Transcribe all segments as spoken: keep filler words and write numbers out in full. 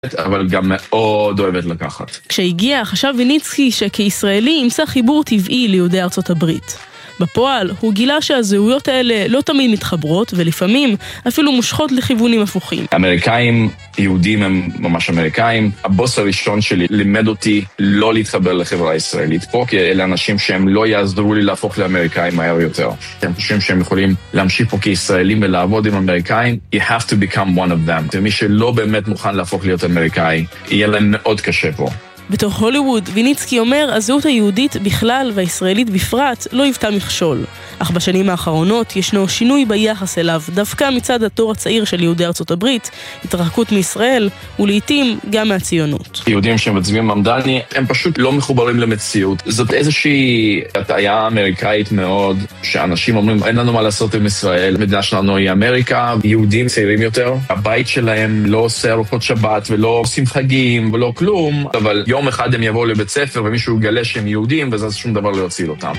אבל גם מאוד אוהבת לקחת. כשהגיע, חשב ויניצקי שכישראלי ימצא חיבור טבעי ליהודי ארצות הברית. בפועל, הוא גילה שהזהויות האלה לא תמיד מתחברות, ולפעמים אפילו מושכות לכיוונים הפוכים. אמריקאים, יהודים הם ממש אמריקאים. הבוס הראשון שלי לימד אותי לא להתחבר לחברה הישראלית פה, כי אלה אנשים שהם לא יעזרו לי להפוך לאמריקאים מהר יותר. הם חושבים שהם יכולים להמשיך פה כישראלים ולעבוד עם אמריקאים. You have to become one of them. ומי שלא באמת מוכן להפוך להיות אמריקאי, יהיה להם מאוד קשה פה. בתוך הוליווד, ויניצקי אומר, הזהות היהודית בכלל והישראלית בפרט לא היוותה מכשול. אך בשנים האחרונות ישנו שינוי ביחס אליו, דווקא מצד הדור הצעיר של יהודי ארצות הברית, התרחקות מישראל, ולעיתים גם מהציונות. יהודים שמצביעים ממדני, הם פשוט לא מחוברים למציאות. זאת איזושהי הטעיה אמריקאית מאוד, שאנשים אומרים, אין לנו מה לעשות עם ישראל, המדינה שלנו היא אמריקה, יהודים צעירים יותר, הבית שלהם לא עושה ארוחות שבת ולא עושים חגים ולא כלום, אבל יום אחד הם יבואו לבית ספר ומישהו יגלה שהם יהודים, וזה שום דבר לא יציל אותם.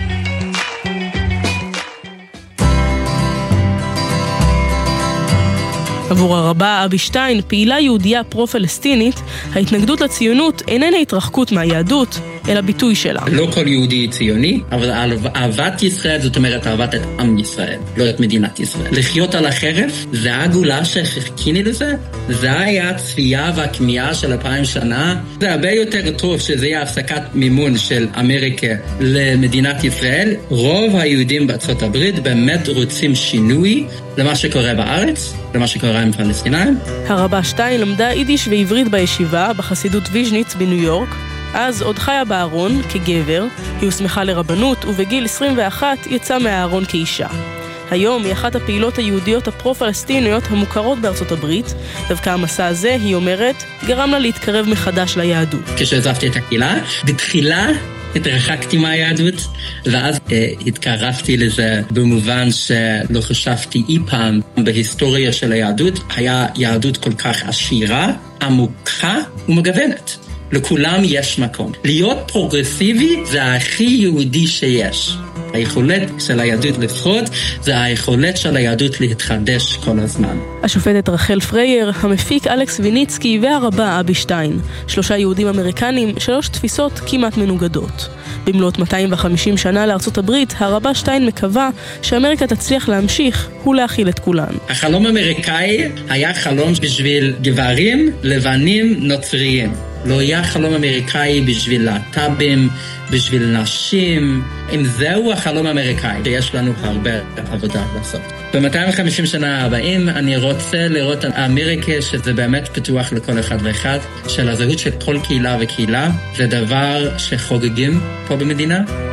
עבור הרבה אבי שטיין, פעילה יהודייה פרו-פלסטינית, ההתנגדות לציונות איננה התרחקות מהיהדות, אלא ביטוי שלה. לא כל יהודי ציוני, אבל אהבת ישראל זאת אומרת אהבת את עם ישראל, לא את מדינת ישראל. לחיות על החרב, זה הגאולה שחיכינו לזה, זה היה הצפייה והכמיהה של אלפיים שנה. זה הרבה יותר טוב שזה יהיה הפסקת מימון של אמריקה למדינת ישראל. רוב היהודים בארצות הברית באמת רוצים שינוי למה שקורה בארץ, למה שקורה עם פלסטינאים. הרבה שטיין למדה יידיש ועברית בישיבה בחסידות ויז'ניץ בניו יורק. אז עוד חיה בארון כגבר, היא הוסמכה לרבנות, ובגיל עשרים ואחת יצאה מהארון כאישה. היום היא אחת הפעילות היהודיות הפרו-פלסטיניות המוכרות בארצות הברית. דווקא המסע הזה, היא אומרת, גרם לה להתקרב מחדש ליהדות. כשעזבתי את הקהילה, בתחילה התרחקתי מהיהדות, ואז אה, התקרבתי לזה במובן שלא חשבתי אי פעם בהיסטוריה של היהדות. היה יהדות כל כך עשירה, עמוקה ומגוונת. לכולם יש מקום. להיות פרוגרסיבי זה הכי יהודי שיש. היכולת של היהדות לפחות זה היכולת של היהדות להתחדש כל הזמן. השופטת רחל פרייר, המפיק אלכס ויניצקי והרבה אבי שטיין. שלושה יהודים אמריקנים, שלוש תפיסות כמעט מנוגדות. במלאת מאתיים וחמישים שנה לארצות הברית, הרבה שטיין מקווה שאמריקה תצליח להמשיך ולהכיל את כולן. החלום האמריקאי היה חלום בשביל גברים, לבנים, נוצריים. לא היה חלום אמריקאי בשביל להט"בים, בשביל נשים. אם זהו החלום האמריקאי, יש לנו הרבה עבודה לעשות. ב-מאתיים וחמישים שנה הבאים אני רוצה לראות אמריקה שזה באמת פתוח לכל אחד ואחד, של הזהות של כל קהילה וקהילה. זה דבר שחוגגים פה במדינה.